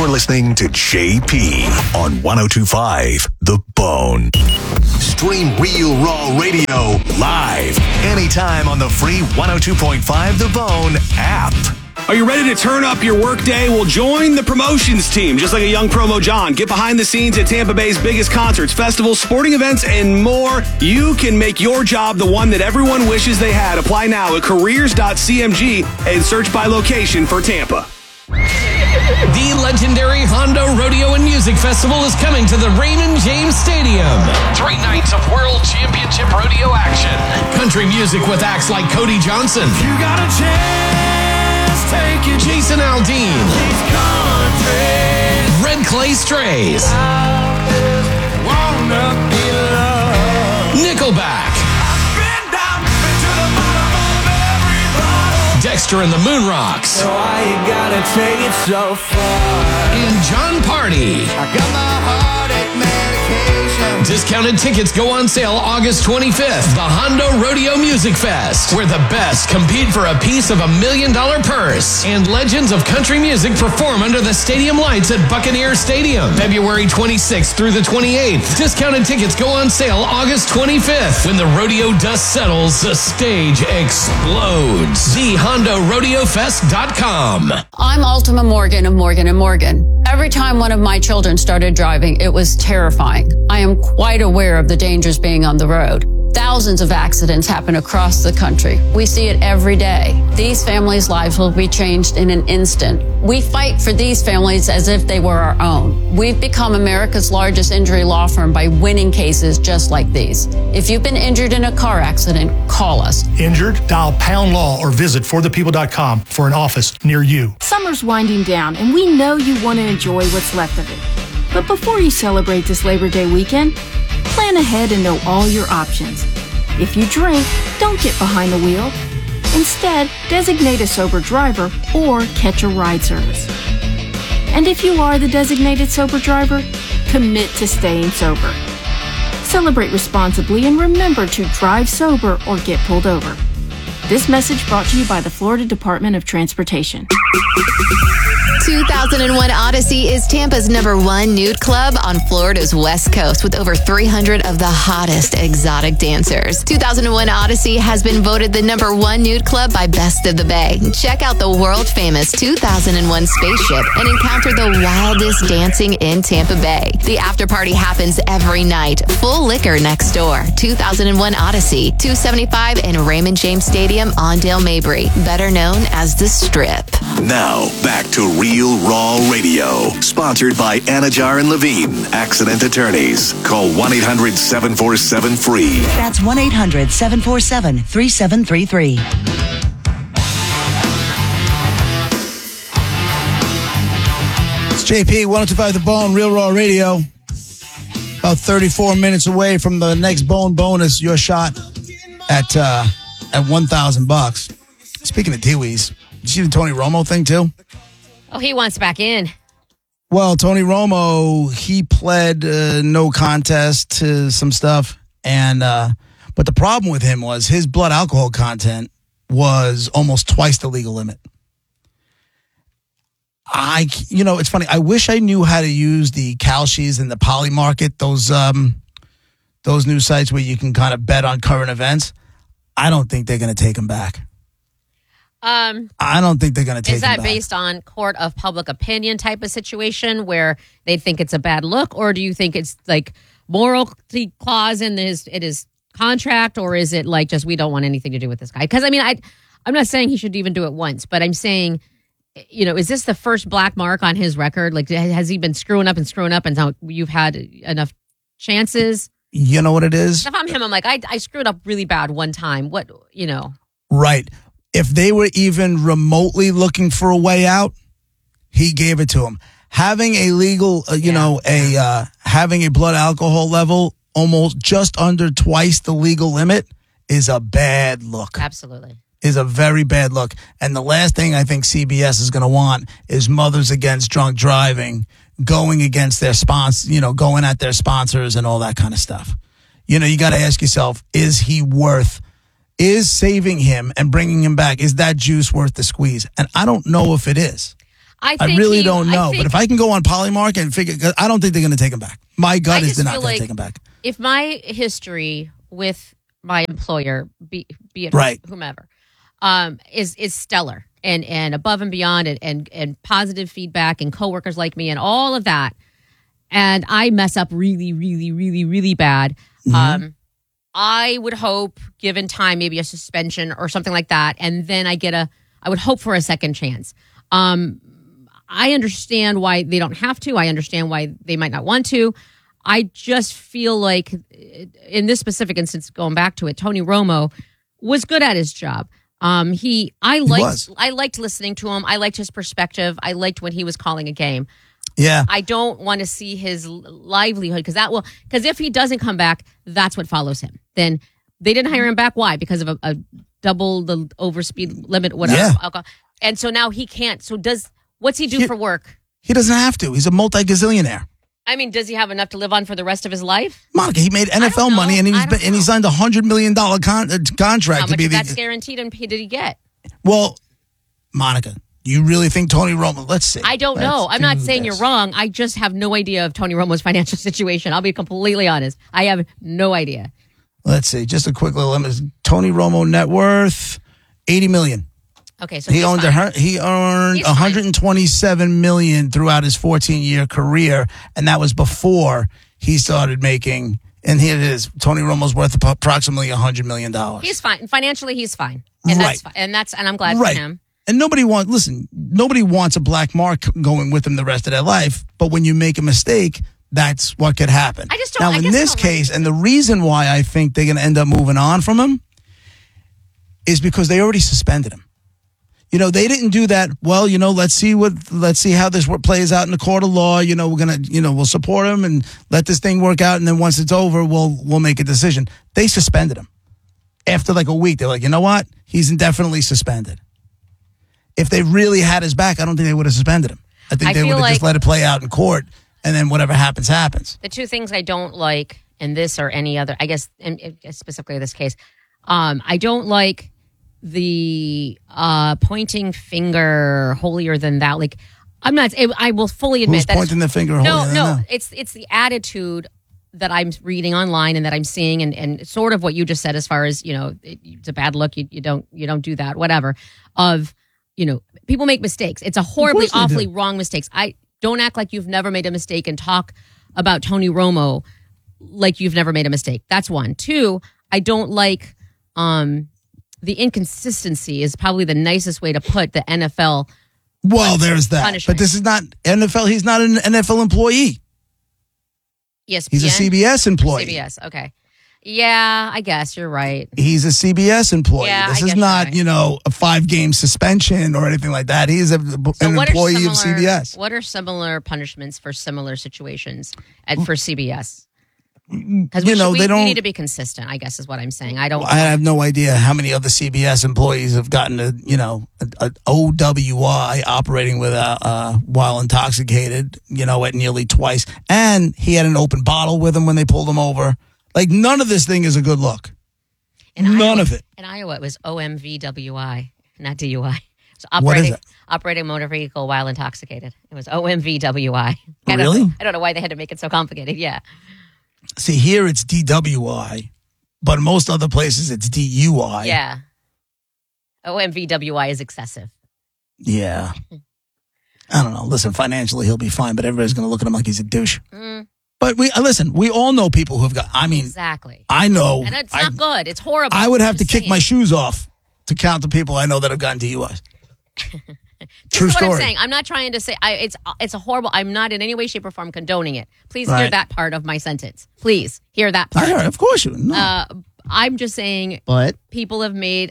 You're listening to JP on 102.5 The Bone. Stream Real Raw Radio live anytime on the free 102.5 The Bone app. Are you ready to turn up your workday? Well, join the promotions team, just like a young promo John. Get behind the scenes at Tampa Bay's biggest concerts, festivals, sporting events, and more. You can make your job the one that everyone wishes they had. Apply now at careers.cmg and search by location for Tampa. The legendary Hondo Rodeo and Music Festival is coming to the Raymond James Stadium. 3 nights of World Championship Rodeo action. Country music with acts like Cody Johnson. You got a chance, take it. Jason Aldean. Red Clay Strays. Nickelback. Dexter and the Moon Rocks. So why you gotta take it so far? And John Party. I got my heartache medication. Discounted tickets go on sale August 25th. The Hondo Rodeo Music Fest, where the best compete for a piece of $1 million purse. And legends of country music perform under the stadium lights at Buccaneer Stadium, February 26th through the 28th. Discounted tickets go on sale August 25th. When the rodeo dust settles, the stage explodes. TheHondoRodeoFest.com. I'm Ultima Morgan of Morgan & Morgan. Every time one of my children started driving, it was terrifying. I am quite aware of the dangers being on the road. Thousands of accidents happen across the country. We see it every day. These families' lives will be changed in an instant. We fight for these families as if they were our own. We've become America's largest injury law firm by winning cases just like these. If you've been injured in a car accident, call us. Injured? Dial Pound Law or visit forthepeople.com for an office near you. Summer's winding down, and we know you want to enjoy what's left of it. But before you celebrate this Labor Day weekend, plan ahead and know all your options. If you drink, don't get behind the wheel. Instead, designate a sober driver or catch a ride service. And if you are the designated sober driver, commit to staying sober. Celebrate responsibly and remember to drive sober or get pulled over. This message brought to you by the Florida Department of Transportation. 2001 Odyssey is Tampa's #1 nude club on Florida's West Coast with over 300 of the hottest exotic dancers. 2001 Odyssey has been voted the #1 nude club by Best of the Bay. Check out the world-famous 2001 spaceship and encounter the wildest dancing in Tampa Bay. The after party happens every night. Full liquor next door. 2001 Odyssey, 275 in Raymond James Stadium on Dale Mabry, better known as The Strip. Now, back to Real Raw Radio. Sponsored by Anajar and Levine, Accident Attorneys. Call 1-800-747-FREE. That's 1-800-747-3733. It's JP, 102.5 The Bone, Real Raw Radio. About 34 minutes away from the next Bone bonus. Your shot at $1,000. Speaking of Dewey's, did you see the Tony Romo thing too? Oh, he wants back in. Well, Tony Romo, he pled no contest to some stuff, and but the problem with him was his blood alcohol content was almost twice the legal limit. It's funny. I wish I knew how to use the Kalshis and the Poly Market, those news sites where you can kind of bet on current events. I don't think they're going to take him back. I don't think they're going to take him back. Is that based on court of public opinion type of situation where they think it's a bad look, or do you think it's like morality clause in his contract, or is it like just we don't want anything to do with this guy? Because I'm not saying he should even do it once, but I'm saying, is this the first black mark on his record? Like, has he been screwing up and now you've had enough chances? You know what it is? If I'm him, I'm like, I screwed up really bad one time. What, Right. If they were even remotely looking for a way out, he gave it to them. Having a legal, having a blood alcohol level almost just under twice the legal limit is a bad look. Absolutely. Is a very bad look. And the last thing I think CBS is going to want is Mothers Against Drunk Driving going against their going at their sponsors and all that kind of stuff. You got to ask yourself, is saving him and bringing him back, is that juice worth the squeeze? And I don't know if it is. I really don't know. But if I can go on Polymarket and figure, 'cause I don't think they're going to take him back. My gut is they're not going to take him back. If my history with my employer, be it Right. whomever, is stellar and above and beyond and positive feedback and coworkers like me and all of that, and I mess up really, really, really, really bad, I would hope, given time, maybe a suspension or something like that, and then I would hope for a second chance. I understand why they don't have to. I understand why they might not want to. I just feel like in this specific instance, going back to it, Tony Romo was good at his job. I liked listening to him. I liked his perspective. I liked when he was calling a game. Yeah. I don't want to see his livelihood because if he doesn't come back, that's what follows him. Then they didn't hire him back. Why? Because of a double the overspeed limit, whatever. Yeah. Alcohol. And so now he can't. So what's he do for work? He doesn't have to. He's a multi-gazillionaire. I mean, does he have enough to live on for the rest of his life? Monica, he made NFL money and he signed a $100 million contract. How much to be that's guaranteed and did he get? Well, Monica, you really think Tony Romo? Let's see. I don't know. I'm not saying you're wrong. I just have no idea of Tony Romo's financial situation. I'll be completely honest. I have no idea. Let's see. Just a quick little image. Tony Romo net worth $80 million. Okay, so he earned $127 million throughout his 14-year career, and that was before he started making. And here it is. Tony Romo's worth approximately $100 million. He's fine financially. He's fine, and that's fine. And I'm glad for him. And nobody wants a black mark going with them the rest of their life. But when you make a mistake, that's what could happen. I just don't. Now, in this case, and the reason why I think they're going to end up moving on from him is because they already suspended him. They didn't do that. Well, let's see how this plays out in the court of law. We'll support him and let this thing work out. And then once it's over, we'll make a decision. They suspended him after like a week. They're like, you know what? He's indefinitely suspended. If they really had his back, I don't think they would have suspended him. I think they would have just let it play out in court. And then whatever happens, happens. The two things I don't like in this or any other, I guess, specifically this case, I don't like the pointing finger holier than thou. Like, I'm not. I will fully admit who's that pointing the finger holier than thou? It's the attitude that I'm reading online and that I'm seeing, and sort of what you just said as far as it's a bad look. You don't do that. Whatever. People make mistakes. It's a horribly, awfully wrong mistakes. I don't act like you've never made a mistake and talk about Tony Romo like you've never made a mistake. That's one. Two, I don't like the inconsistency is probably the nicest way to put the NFL. Well, there's that. Punishment. But this is not NFL. He's not an NFL employee. Yes, he's a CBS employee. CBS, okay. Yeah, I guess you're right. He's a CBS employee. Yeah, this is not, a 5-game suspension or anything like that. He's an employee of CBS. What are similar punishments for similar situations for CBS? Because we need to be consistent, I guess is what I'm saying. I have no idea how many other CBS employees have gotten an OWI operating while intoxicated, at nearly twice. And he had an open bottle with him when they pulled him over. Like, none of this thing is a good look. None of it. In Iowa, it was OMVWI, not DUI. So operating motor vehicle while intoxicated. It was OMVWI. Really? I don't know why they had to make it so complicated. Yeah. See, here it's DWI, but most other places it's DUI. Yeah. OMVWI is excessive. Yeah. I don't know. Listen, financially he'll be fine, but everybody's going to look at him like he's a douche. But we all know people who've got, exactly. I know. And it's not good. It's horrible. I would have to kick my shoes off to count the people I know that have gotten DUIs. True story. What I'm saying. I'm not trying to say it's a horrible. I'm not in any way, shape, or form condoning it. Please hear that part of my sentence. Please hear that part. Of course you would. No. I'm just saying. But people have made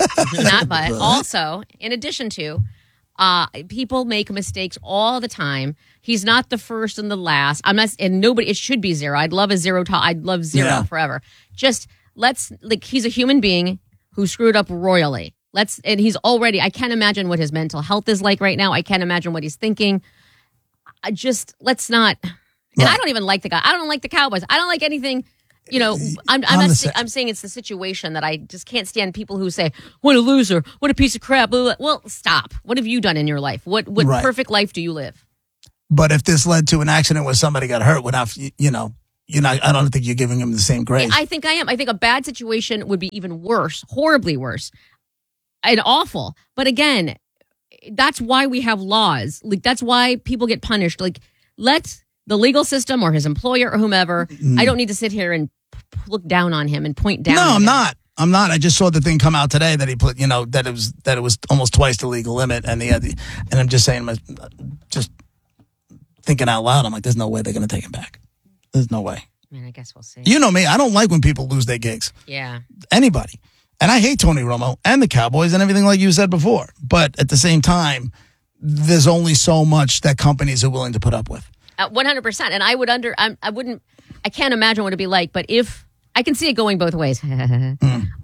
also in addition to people make mistakes all the time. He's not the first and the last. I'm not, and nobody. It should be zero. I'd love a zero. I'd love zero forever. Just he's a human being who screwed up royally. And he's already, I can't imagine what his mental health is like right now. I can't imagine what he's thinking. Let's not, and I don't even like the guy. I don't like the Cowboys. I don't like anything I'm saying it's the situation that I just can't stand people who say, what a loser, what a piece of crap. Well, stop. What have you done in your life? What Right. perfect life do you live? But if this led to an accident where somebody got hurt, without, I don't think you're giving him the same grace. I think I am. I think a bad situation would be even worse, horribly worse, and awful. But again, that's why we have laws. Like, that's why people get punished. Like, let the legal system or his employer or whomever. I don't need to sit here and look down on him and point down. No, at I'm him. not. I'm not. I just saw the thing come out today that he put, that it was almost twice the legal limit, and and I'm just saying, just thinking out loud, I'm like, there's no way they're going to take him back. There's no way. I mean, I guess we'll see. You know me. I don't like when people lose their gigs. Yeah. Anybody. And I hate Tony Romo and the Cowboys and everything like you said before. But at the same time, there's only so much that companies are willing to put up with. 100%. And I can't imagine what it'd be like, but if I can see it going both ways. And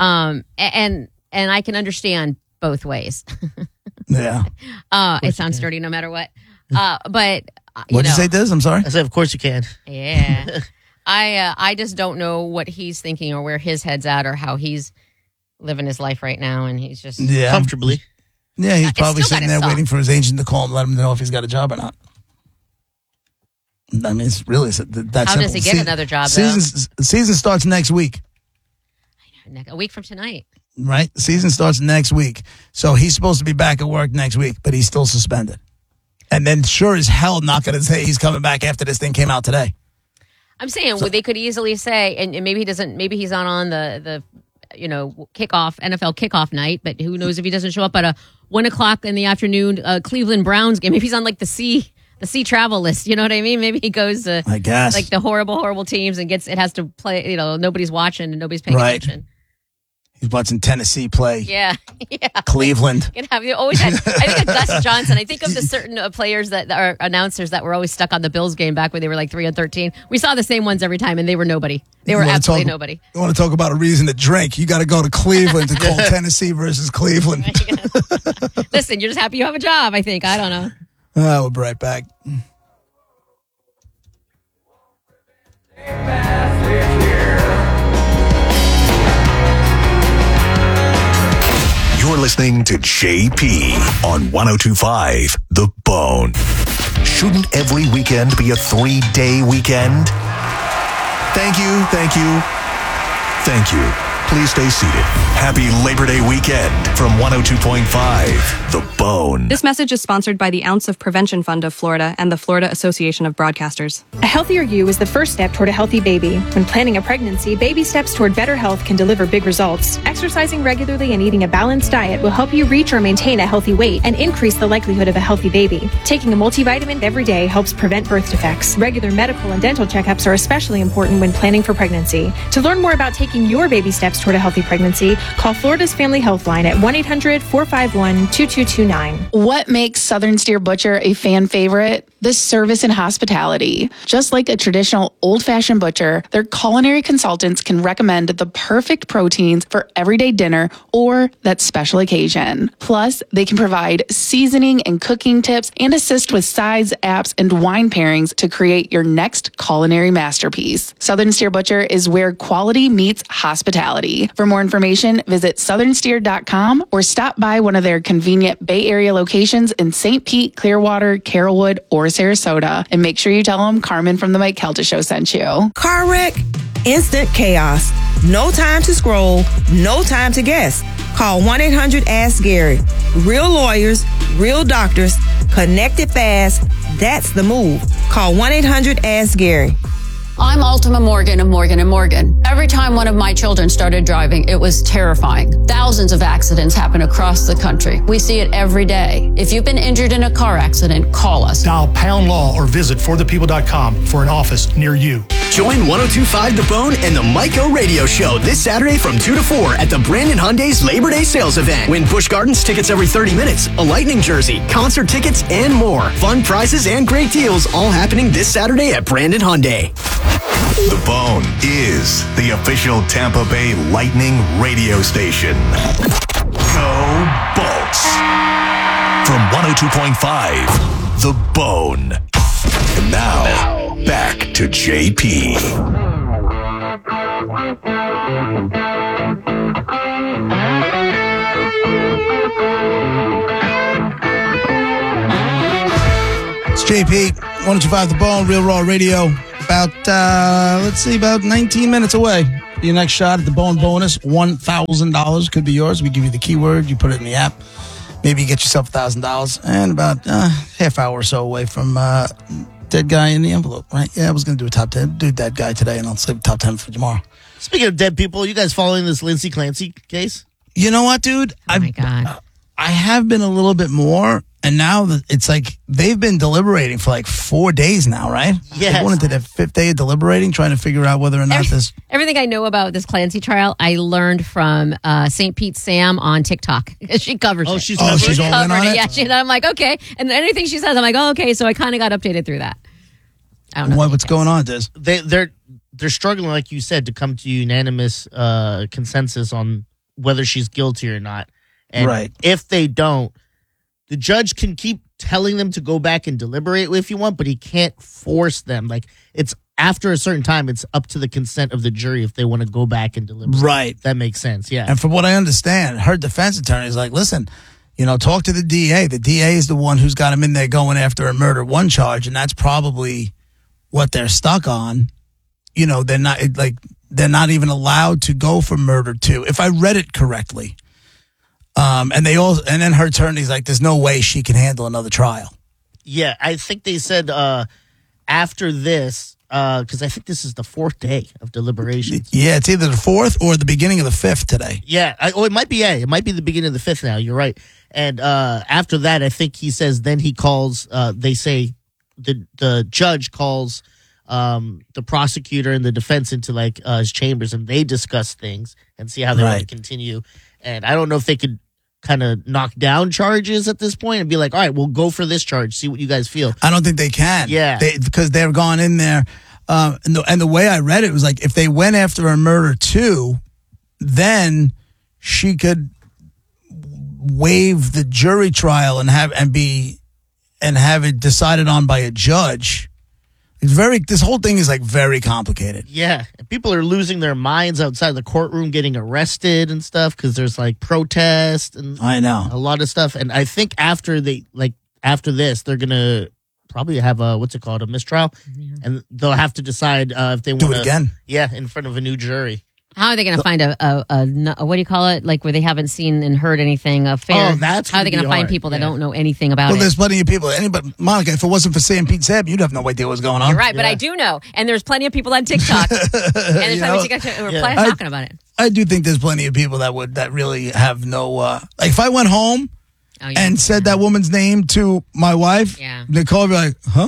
I can understand both ways. Yeah. It sounds dirty no matter what. But what'd you say, Diz? I'm sorry. I said, of course you can. Yeah. I just don't know what he's thinking or where his head's at or how he's living his life right now. And he's just comfortably. Yeah, he's probably still sitting gotta there suck. waiting for his agent to call him, let him know if he's got a job or not. I mean, it's really that simple. How does he get another job, though? Season starts next week. A week from tonight. Right? Season starts next week. So he's supposed to be back at work next week, but he's still suspended. And then sure as hell not going to say he's coming back after this thing came out today. I'm saying they could easily say, and maybe he doesn't, maybe he's not on the kickoff, NFL kickoff night, but who knows if he doesn't show up at a 1:00 in the afternoon Cleveland Browns game. Maybe he's on like the C travel list. You know what I mean? Maybe he goes to, I guess, like the horrible teams and has to play, nobody's watching and nobody's paying attention. He's watching Tennessee play. Yeah. Cleveland. You always had, I think of Gus Johnson. I think of the certain players that are announcers that were always stuck on the Bills game back when they were like 3-13. We saw the same ones every time, and they were nobody. They were absolutely nobody. You want to talk about a reason to drink? You got to go to Cleveland to call Tennessee versus Cleveland. Listen, you're just happy you have a job, I think. I don't know. We'll be right back. You're listening to JP on 102.5 The Bone. Shouldn't every weekend be a 3-day weekend? Thank you. Please stay seated. Happy Labor Day weekend from 102.5 The Bone. This message is sponsored by the Ounce of Prevention Fund of Florida and the Florida Association of Broadcasters. A healthier you is the first step toward a healthy baby. When planning a pregnancy, baby steps toward better health can deliver big results. Exercising regularly and eating a balanced diet will help you reach or maintain a healthy weight and increase the likelihood of a healthy baby. Taking a multivitamin every day helps prevent birth defects. Regular medical and dental checkups are especially important when planning for pregnancy. To learn more about taking your baby steps toward a healthy pregnancy, call Florida's Family Health Line at 1-800-451-2229. What makes Southern Steer Butcher a fan favorite? The service and hospitality. Just like a traditional old-fashioned butcher, their culinary consultants can recommend the perfect proteins for everyday dinner or that special occasion. Plus, they can provide seasoning and cooking tips and assist with sides, apps, and wine pairings to create your next culinary masterpiece. Southern Steer Butcher is where quality meets hospitality. For more information, visit southernsteer.com or stop by one of their convenient Bay Area locations in St. Pete, Clearwater, Carrollwood, or Sarasota. And make sure you tell them Carmen from the Mike Kelta Show sent you. Car wreck, instant chaos. No time to scroll, no time to guess. Call 1-800-ASK-GARY. Real lawyers, real doctors, connected fast. That's the move. Call 1-800-ASK-GARY. I'm Ultima Morgan of Morgan & Morgan. Every time one of my children started driving, it was terrifying. Thousands of accidents happen across the country. We see it every day. If you've been injured in a car accident, call us. Dial Pound Law or visit forthepeople.com for an office near you. Join 102.5 The Bone and the Mike O Radio Show this Saturday from 2 to 4 at the Brandon Hyundai's Labor Day sales event. Win Busch Gardens tickets every 30 minutes, a Lightning jersey, concert tickets, and more. Fun prizes and great deals all happening this Saturday at Brandon Hyundai. The Bone is the official Tampa Bay Lightning radio station. Go Bolts! From 102.5 The Bone. And now, back to JP. It's JP, 125 The Bone, Real Raw Radio. About 19 minutes away. Your next shot at the Bone bonus, $1,000 could be yours. We give you the keyword, you put it in the app. Maybe you get yourself $1,000. And about half hour or so away from dead guy in the envelope, right? Yeah, I was going to do a top 10, do dead guy today, and I'll save top 10 for tomorrow. Speaking of dead people, you guys following this Lindsay Clancy case? You know what, dude? Oh my God. I have been a little bit more, and now it's like they've been deliberating for like 4 days now, right? Yes. They went into their 5th day of deliberating, trying to figure out whether or not this... Everything I know about this Clancy trial, I learned from St. Pete Sam on TikTok. She covers it. She's all in on it? Yeah, I'm like, okay. And anything she says, I'm like, oh, okay. So I kind of got updated through that. I don't know. What's going on, Des? They're struggling, like you said, to come to unanimous consensus on whether she's guilty or not. And right. If they don't, the judge can keep telling them to go back and deliberate if you want, but he can't force them. Like, it's after a certain time, it's up to the consent of the jury if they want to go back and deliberate. Right. That makes sense, yeah. And from what I understand, her defense attorney is like, listen, talk to the DA. The DA is the one who's got him in there going after a murder one charge, and that's probably what they're stuck on. They're not even allowed to go for murder two, if I read it correctly. And then her attorney's like, there's no way she can handle another trial. Yeah, I think they said after this, because I think this is the 4th day of deliberations. Yeah, it's either the 4th or the beginning of the 5th today. Yeah, it might be it might be the beginning of the 5th now. You're right. And after that, I think he says then he calls. They say the judge calls the prosecutor and the defense into his chambers, and they discuss things and see how they want to continue. And I don't know if they could kind of knock down charges at this point and be like, all right, we'll go for this charge, see what you guys feel. I don't think they can. Yeah. Because they've gone in there. And the way I read it was like, if they went after a murder too, then she could waive the jury trial and have it decided on by a judge. This whole thing is very complicated. Yeah. People are losing their minds outside the courtroom, getting arrested and stuff because there's protests and I know a lot of stuff. And I think after this, they're going to probably have a mistrial, and they'll have to decide if they want to do it again. Yeah, in front of a new jury. How are they going to find a what do you call it? Where they haven't seen and heard anything of fair? Oh, that's how are they going to find people that don't know anything about it? Well, there's plenty of people. Monica, if it wasn't for St. Pete Sam, you'd have no idea what's going on. You're right, but I do know, and there's plenty of people on TikTok, and there's plenty of TikTok who are talking about it. I do think there's plenty of people that really have no. If I went home and said that woman's name to my wife, Nicole would be like, huh?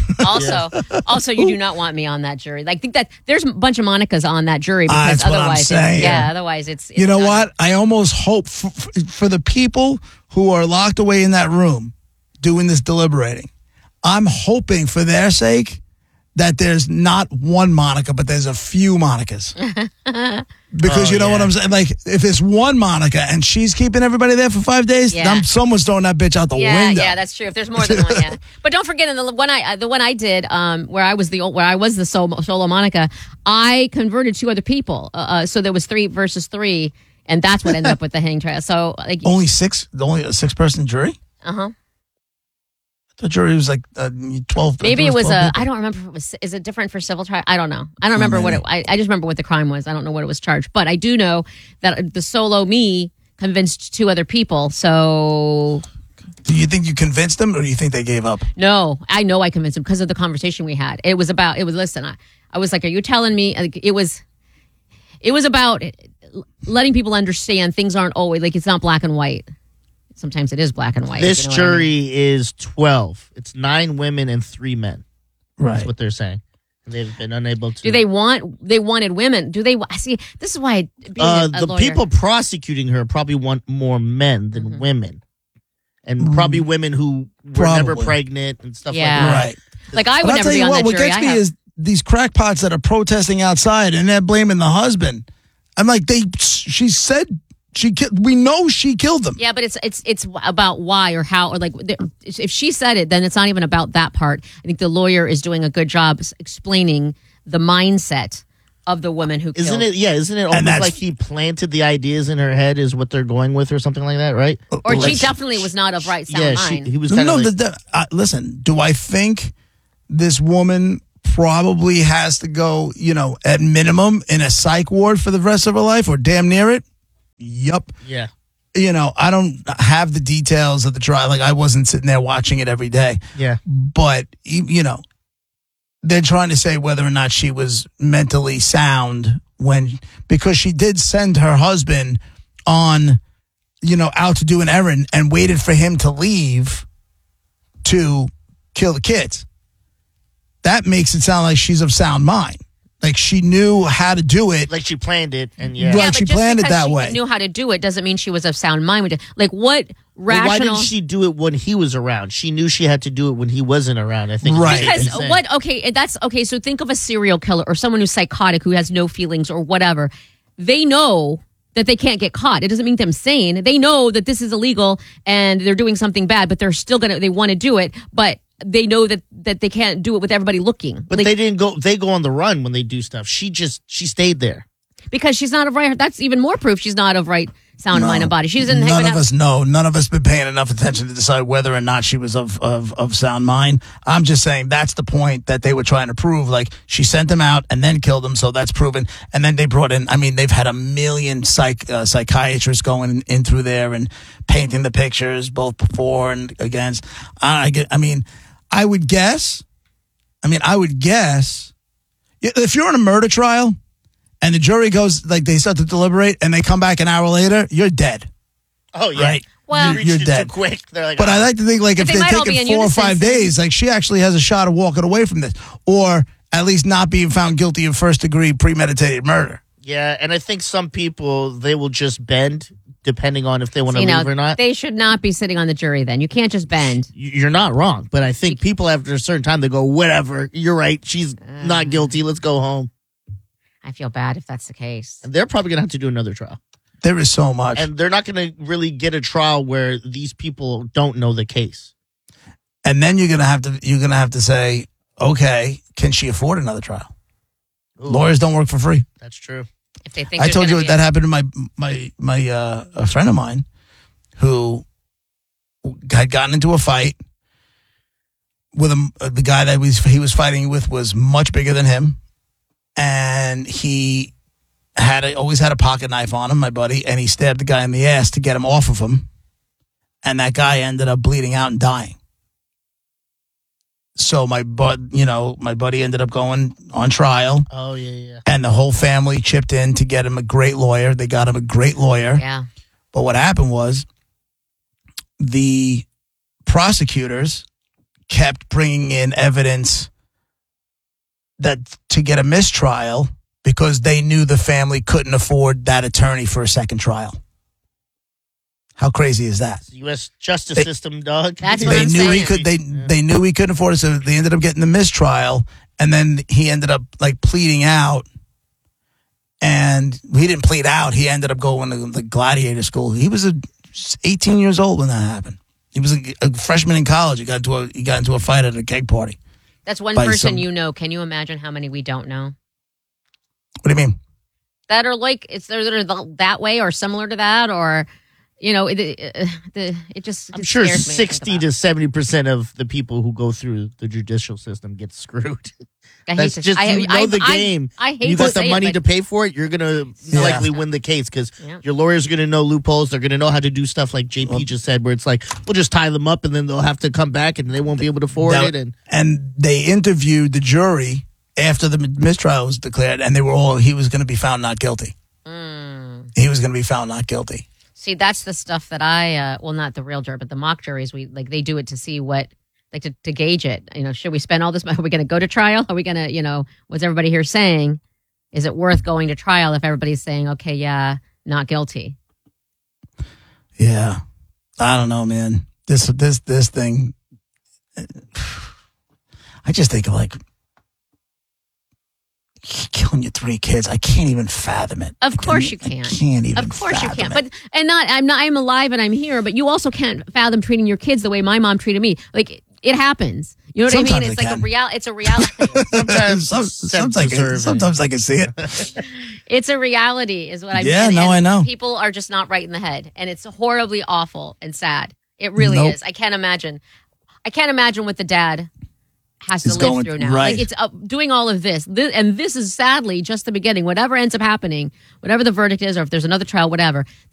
Also, you do not want me on that jury. Think that there's a bunch of Monicas on that jury because that's otherwise, otherwise it's you know what? I almost hope for the people who are locked away in that room doing this deliberating. I'm hoping for their sake that there's not one Monica, but there's a few Monicas. Because you know what I'm saying? If it's one Monica and she's keeping everybody there for 5 days, someone's throwing that bitch out the window. Yeah, that's true. If there's more than one, yeah. But don't forget, in the one I did, where I was the solo Monica, I converted 2 other people. So there was 3 versus 3, and that's what ended up with the hang trial. So only 6, only a 6-person jury. The jury was 12. Maybe it was I don't remember if it was. Is it different for civil trial? I don't know. I don't remember what it. I just remember what the crime was. I don't know what it was charged. But I do know that the solo me convinced 2 other people. So. Do you think you convinced them, or do you think they gave up? No, I know I convinced them because of the conversation we had. It was listen. I was like, are you telling me? It was about letting people understand things aren't always it's not black and white. Sometimes it is black and white. This jury is 12. It's 9 women and 3 men. Right. That's what they're saying. And they've been unable to. Do they wanted women? Do they see? This is why the lawyer, people prosecuting her probably want more men than women, and probably women who were never pregnant and stuff like that. Right. I would never be on that jury. What gets me is these crackpots that are protesting outside and they're blaming the husband. I'm like, she said. We know she killed them. Yeah, but it's about why or how or if she said it, then it's not even about that part. I think the lawyer is doing a good job explaining the mindset of the woman who killed. Isn't it almost like he planted the ideas in her head is what they're going with or something like that, right? Or she definitely was not of right sound mind. He was listen, do I think this woman probably has to go, at minimum in a psych ward for the rest of her life or damn near it? Yup. Yeah. I don't have the details of the trial. Like, I wasn't sitting there watching it every day. Yeah. But, they're trying to say whether or not she was mentally sound because she did send her husband on, out to do an errand and waited for him to leave to kill the kids. That makes it sound like she's of sound mind. Like, she knew how to do it. Like she planned it. And Like she planned it that way. She knew how to do it doesn't mean she was of sound mind. Like, what rational... Why didn't she do it when he was around? She knew she had to do it when he wasn't around, I think. Right. Because, so think of a serial killer or someone who's psychotic who has no feelings or whatever. They know that they can't get caught. It doesn't make them sane. They know that this is illegal and they're doing something bad, but they're still they want to do it, but they know that they can't do it with everybody looking. But they didn't go. They go on the run when they do stuff. She stayed there because she's not of right. That's even more proof she's not of right sound mind and body. She doesn't. None of us know. None of us been paying enough attention to decide whether or not she was of sound mind. I'm just saying that's the point that they were trying to prove. Like, she sent them out and then killed them, so that's proven. And then they brought in. I mean, they've had a million psychiatrists going in through there and painting the pictures both before and against. I would guess, if you're in a murder trial and the jury goes, they start to deliberate and they come back an hour later, you're dead. Oh, yeah. Right? Well, you're dead. Too quick. They're like, but I like to think, if they're taking 4 or 5 days, she actually has a shot of walking away from this, or at least not being found guilty of first-degree premeditated murder. Yeah, and I think some people, they will just bend depending on if they want to leave or not. They should not be sitting on the jury then. You can't just bend. You're not wrong, but I think people after a certain time, they go, whatever, you're right, she's not guilty, let's go home. I feel bad if that's the case. And they're probably going to have to do another trial. There is so much. And they're not going to really get a trial where these people don't know the case. And then you're going to have to say, okay, can she afford another trial? Ooh. Lawyers don't work for free. That's true. If they think I told you that happened to a friend of mine who had gotten into a fight with the guy that he was fighting with was much bigger than him, and he always had a pocket knife on him, my buddy, and he stabbed the guy in the ass to get him off of him, and that guy ended up bleeding out and dying. So my buddy ended up going on trial. Oh, yeah. And the whole family chipped in to get him a great lawyer. They got him a great lawyer. Yeah. But what happened was the prosecutors kept bringing in evidence that to get a mistrial because they knew the family couldn't afford that attorney for a second trial. How crazy is that? The U.S. justice system, dog. That's what I'm saying. They knew he couldn't afford it, so they ended up getting the mistrial, and then he ended up pleading out. And he didn't plead out. He ended up going to the gladiator school. He was 18 years old when that happened. He was a freshman in college. He got into a fight at a keg party. That's one person you know. Can you imagine how many we don't know? What do you mean? That are they're that way or similar to that, or it just. I'm sure 60 to 70% of the people who go through the judicial system get screwed. That's just the game. I hate you got the to money to pay for it. You're gonna likely win the case because your lawyer's gonna know loopholes. They're gonna know how to do stuff like JP just said, where it's like we'll just tie them up and then they'll have to come back and they won't be able to afford it. And they interviewed the jury after the mistrial was declared, and he was going to be found not guilty. He was going to be found not guilty. See, that's the stuff that not the real jury, but the mock juries, they do it to see what, to gauge it. Should we spend all this money? Are we going to go to trial? Are we going to, what's everybody here saying? Is it worth going to trial if everybody's saying, okay, yeah, not guilty? Yeah. I don't know, man. This thing, I just think of killing your 3 kids. I can't even fathom it. Of course you can. I can't even. Of course you can. It. But I'm alive and I'm here. But you also can't fathom treating your kids the way my mom treated me. It happens. You know what I Sometimes mean? It's it like can. it's a reality. Sometimes I can see it. It's a reality, is what I mean. Yeah, And I know. People are just not right in the head, and it's horribly awful and sad. It really is. I can't imagine what the dad has to live through now. Right. Like it's doing all of this, and this is sadly just the beginning. Whatever ends up happening, whatever the verdict is, or if there's another trial, whatever.